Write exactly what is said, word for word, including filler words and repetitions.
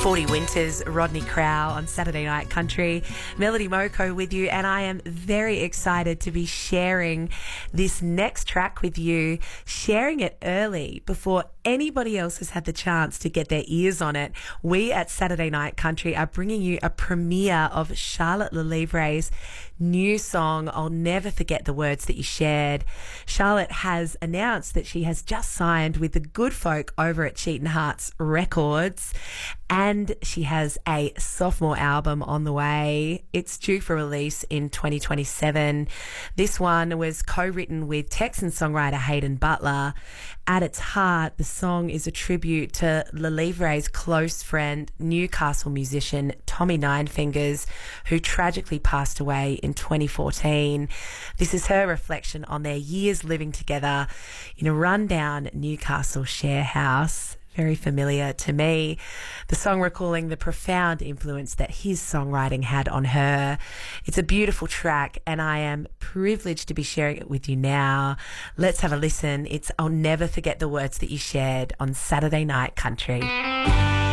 forty Winters, Rodney Crowell on Saturday Night Country. Melody Moko with you, and I am very excited to be sharing this next track with you, sharing it early before anybody else has had the chance to get their ears on it. We at Saturday Night Country are bringing you a premiere of Charlotte Lelivre's new song, I'll Never Forget the Words That You Shared. Charlotte has announced that she has just signed with the good folk over at Cheatin' Hearts Records, and she has a sophomore album on the way. It's due for release in twenty twenty-seven. This one was co-written with Texan songwriter Hayden Butler. At its heart, the song is a tribute to Lelivre's close friend, Newcastle musician Tommy Ninefingers, who tragically passed away in twenty fourteen. This is her reflection on their years living together in a rundown Newcastle share house. Very familiar to me. The song recalling the profound influence that his songwriting had on her. It's a beautiful track, and I am privileged to be sharing it with you now. Let's have a listen. It's I'll Never Forget the Words That You Shared on Saturday Night Country.